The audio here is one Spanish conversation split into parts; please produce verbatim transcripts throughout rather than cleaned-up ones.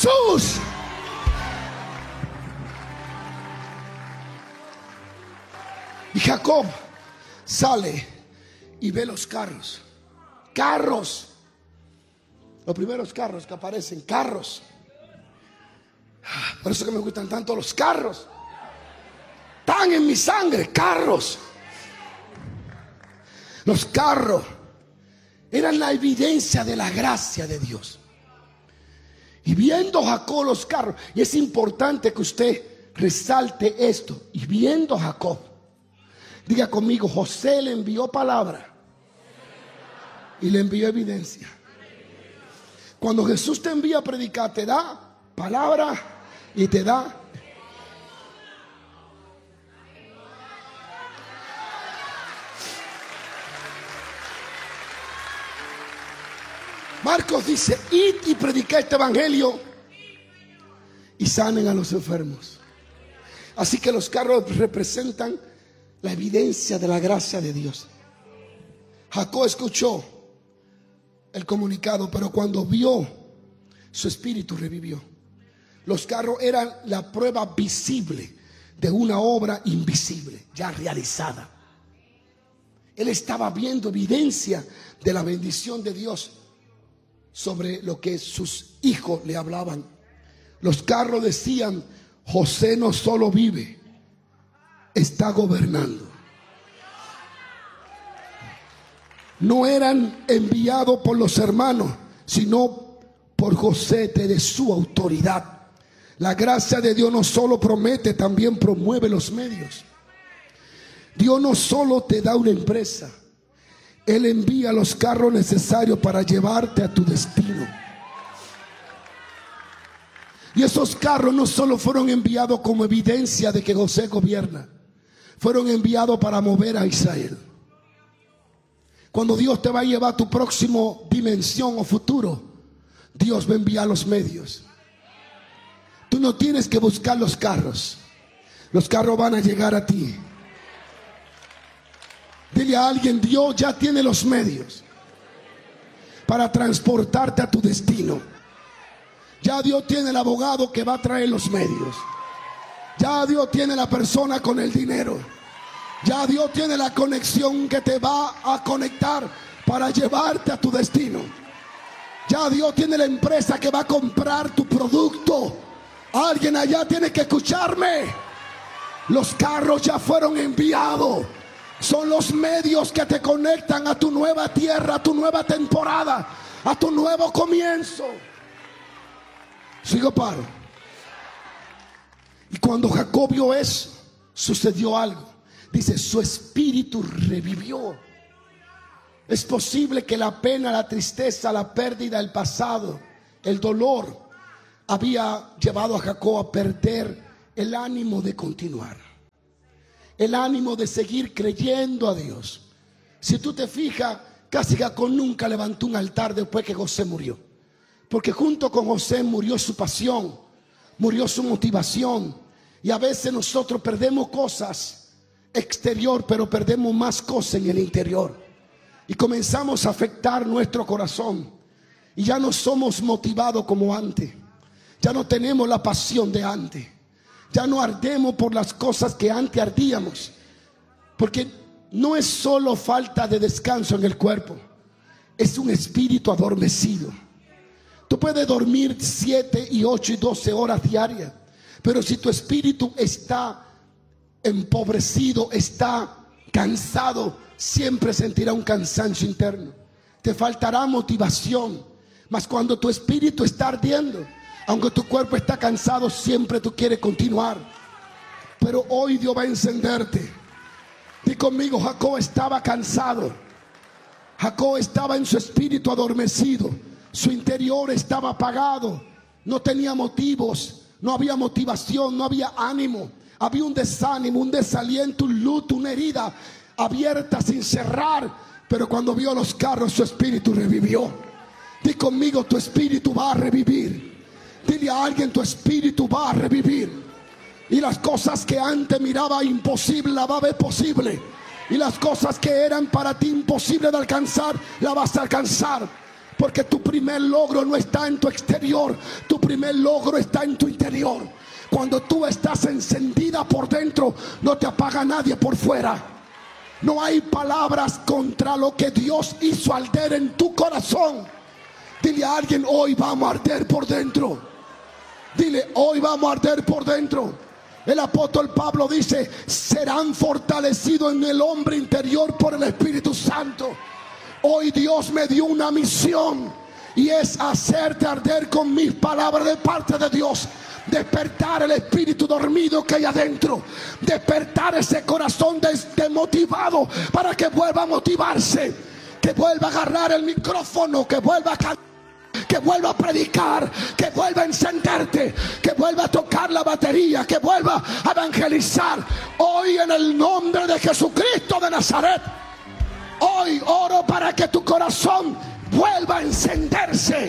Jesús. Y Jacob sale y ve los carros. Carros. Los primeros carros que aparecen, carros. Por eso que me gustan tanto los carros. Están en mi sangre, carros. Los carros eran la evidencia de la gracia de Dios. Y viendo Jacob los carros, y es importante que usted resalte esto. Y viendo Jacob, diga conmigo, José le envió palabra y le envió evidencia. Cuando Jesús te envía a predicar, te da palabra y te da. Marcos dice, id y predicad este evangelio y sanen a los enfermos. Así que los carros representan la evidencia de la gracia de Dios. Jacob escuchó el comunicado, pero cuando vio, su espíritu revivió. Los carros eran la prueba visible de una obra invisible, ya realizada. Él estaba viendo evidencia de la bendición de Dios sobre lo que sus hijos le hablaban. Los carros decían, José no solo vive, está gobernando. No eran enviados por los hermanos, sino por José de su autoridad. La gracia de Dios no solo promete, también promueve los medios. Dios no solo te da una empresa, Él envía los carros necesarios para llevarte a tu destino. Y esos carros no solo fueron enviados como evidencia de que José gobierna, fueron enviados para mover a Israel. Cuando Dios te va a llevar a tu próxima dimensión o futuro, Dios va a enviar los medios. Tú no tienes que buscar los carros, los carros van a llegar a ti. Dile a alguien, Dios ya tiene los medios para transportarte a tu destino. Ya Dios tiene el abogado que va a traer los medios. Ya Dios tiene la persona con el dinero. Ya Dios tiene la conexión que te va a conectar para llevarte a tu destino. Ya Dios tiene la empresa que va a comprar tu producto. Alguien allá tiene que escucharme. Los carros ya fueron enviados. Son los medios que te conectan a tu nueva tierra, a tu nueva temporada, a tu nuevo comienzo. Sigo paro. Y cuando Jacob vio eso, sucedió algo. Dice, su espíritu revivió. Es posible que la pena, la tristeza, la pérdida, el pasado, el dolor había llevado a Jacob a perder el ánimo de continuar, el ánimo de seguir creyendo a Dios. Si tú te fijas, casi Jacob nunca levantó un altar después que José murió, porque junto con José murió su pasión, murió su motivación. Y a veces nosotros perdemos cosas exterior, pero perdemos más cosas en el interior, y comenzamos a afectar nuestro corazón, y ya no somos motivados como antes. Ya no tenemos la pasión de antes. Ya no ardemos por las cosas que antes ardíamos. Porque no es solo falta de descanso en el cuerpo, es un espíritu adormecido. Tú puedes dormir siete y ocho y doce horas diarias, pero si tu espíritu está empobrecido, está cansado, siempre sentirá un cansancio interno. Te faltará motivación. Mas cuando tu espíritu está ardiendo, aunque tu cuerpo está cansado, siempre tú quieres continuar. Pero hoy Dios va a encenderte. Di conmigo, Jacob estaba cansado. Jacob estaba en su espíritu adormecido. Su interior estaba apagado. No tenía motivos, no había motivación, no había ánimo. Había un desánimo, un desaliento, un luto, una herida abierta sin cerrar. Pero cuando vio los carros, su espíritu revivió. Di conmigo, tu espíritu va a revivir. Dile a alguien, tu espíritu va a revivir. Y las cosas que antes miraba imposible, la va a ver posible. Y las cosas que eran para ti imposible de alcanzar, la vas a alcanzar. Porque tu primer logro no está en tu exterior, tu primer logro está en tu interior. Cuando tú estás encendida por dentro, no te apaga nadie por fuera. No hay palabras contra lo que Dios hizo arder en tu corazón. Dile a alguien: hoy vamos a arder por dentro. Dile: hoy vamos a arder por dentro. El apóstol Pablo dice: serán fortalecidos en el hombre interior por el Espíritu Santo. Hoy Dios me dio una misión, y es hacerte arder con mis palabras de parte de Dios. Despertar el espíritu dormido que hay adentro. Despertar ese corazón desmotivado para que vuelva a motivarse, que vuelva a agarrar el micrófono, que vuelva a cantar, que vuelva a predicar, que vuelva a encenderte, que vuelva a tocar la batería, que vuelva a evangelizar. Hoy, en el nombre de Jesucristo de Nazaret, hoy oro para que tu corazón vuelva a encenderse.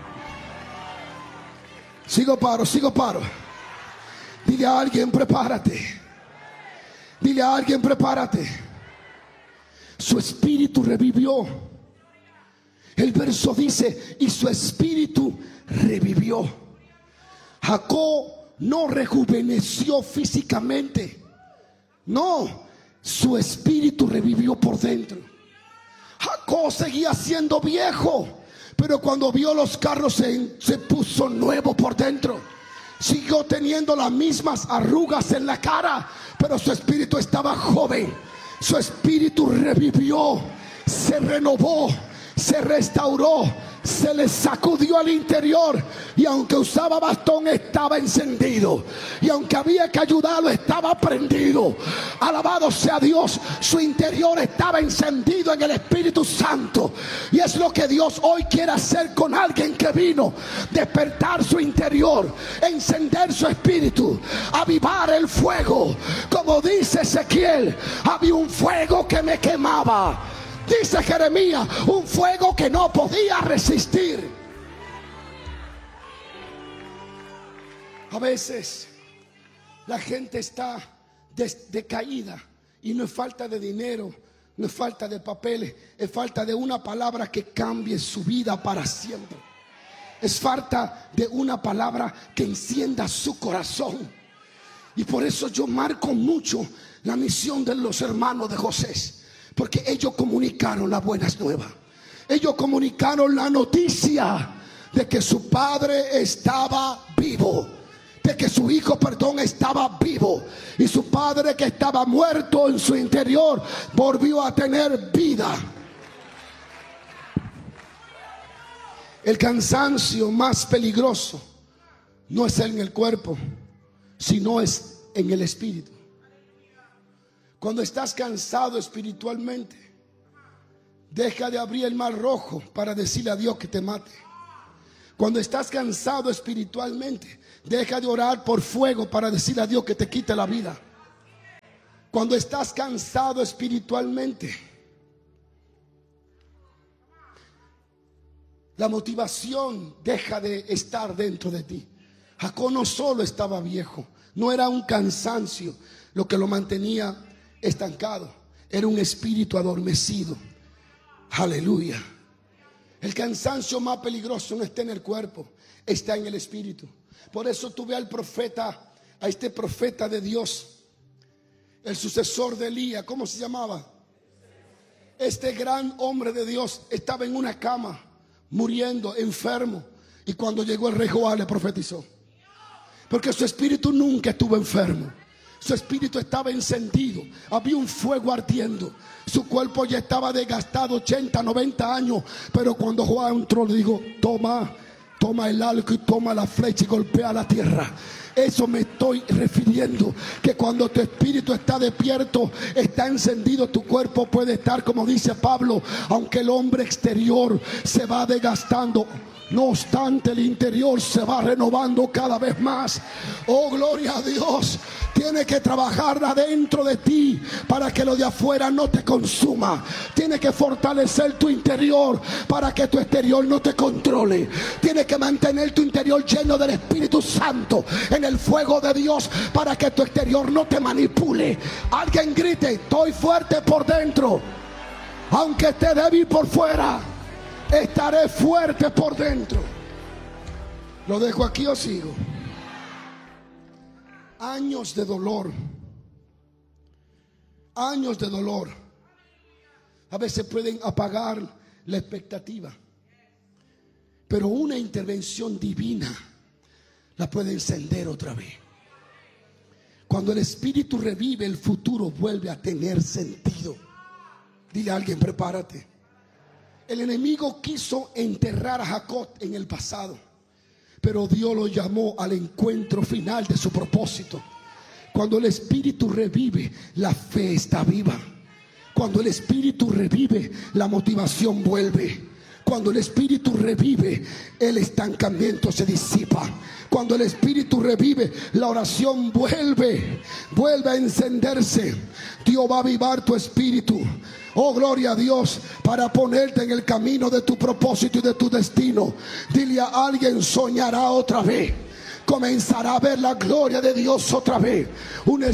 Sigo paro, sigo paro. Dile a alguien: prepárate. Dile a alguien: prepárate. Su espíritu revivió. El verso dice: y su espíritu revivió. Jacob no rejuveneció físicamente. No, su espíritu revivió por dentro. Jacob seguía siendo viejo, pero cuando vio los carros se, se puso nuevo por dentro. Siguió teniendo las mismas arrugas en la cara, pero su espíritu estaba joven. Su espíritu revivió, se renovó, se restauró, se le sacudió al interior. Y aunque usaba bastón, estaba encendido. Y aunque había que ayudarlo, estaba prendido. Alabado sea Dios. Su interior estaba encendido en el Espíritu Santo. Y es lo que Dios hoy quiere hacer con alguien que vino: despertar su interior, encender su espíritu, avivar el fuego. Como dice Ezequiel: había un fuego que me quemaba. Dice Jeremías: un fuego que no podía resistir. A veces la gente está des- decaída, y no es falta de dinero, no es falta de papeles, es falta de una palabra que cambie su vida para siempre. Es falta de una palabra que encienda su corazón. Y por eso yo marco mucho la misión de los hermanos de José, porque ellos comunicaron las buenas nuevas. Ellos comunicaron la noticia de que su padre estaba vivo, de que su hijo, perdón, estaba vivo, y su padre, que estaba muerto en su interior, volvió a tener vida. El cansancio más peligroso no es en el cuerpo, sino es en el espíritu. Cuando estás cansado espiritualmente, deja de abrir el mar rojo para decirle a Dios que te mate. Cuando estás cansado espiritualmente, deja de orar por fuego para decirle a Dios que te quite la vida. Cuando estás cansado espiritualmente, la motivación deja de estar dentro de ti. Jacob no solo estaba viejo, no era un cansancio lo que lo mantenía estancado, era un espíritu adormecido. Aleluya. El cansancio más peligroso no está en el cuerpo, está en el espíritu. Por eso tuve al profeta, a este profeta de Dios, el sucesor de Elías. ¿Cómo se llamaba? Este gran hombre de Dios estaba en una cama, muriendo, enfermo. Y cuando llegó el rey Joab, le profetizó. Porque su espíritu nunca estuvo enfermo. Su espíritu estaba encendido. Había un fuego ardiendo. Su cuerpo ya estaba desgastado, ochenta, noventa años. Pero cuando Joab entró, le dijo: toma, toma el arco y toma la flecha y golpea la tierra. Eso me estoy refiriendo, que cuando tu espíritu está despierto, está encendido, tu cuerpo puede estar, como dice Pablo, aunque el hombre exterior se va desgastando, no obstante el interior se va renovando cada vez más. Oh, gloria a Dios. Tiene que trabajar adentro de ti para que lo de afuera no te consuma. Tiene que fortalecer tu interior para que tu exterior no te controle. Tiene que mantener tu interior lleno del Espíritu Santo, en el fuego de Dios, para que tu exterior no te manipule. Alguien grite: estoy fuerte por dentro, aunque esté débil por fuera. Estaré fuerte por dentro. ¿Lo dejo aquí o sigo? Años de dolor. Años de dolor a veces pueden apagar la expectativa, pero una intervención divina la puede encender otra vez. Cuando el Espíritu revive, el futuro vuelve a tener sentido. Dile a alguien: prepárate. El enemigo quiso enterrar a Jacob en el pasado, pero Dios lo llamó al encuentro final de su propósito. Cuando el Espíritu revive, la fe está viva. Cuando el Espíritu revive, la motivación vuelve. Cuando el Espíritu revive, el estancamiento se disipa. Cuando el Espíritu revive, la oración vuelve, vuelve a encenderse. Dios va a avivar tu espíritu. Oh, gloria a Dios, para ponerte en el camino de tu propósito y de tu destino. Dile a alguien: soñará otra vez. Comenzará a ver la gloria de Dios otra vez. Un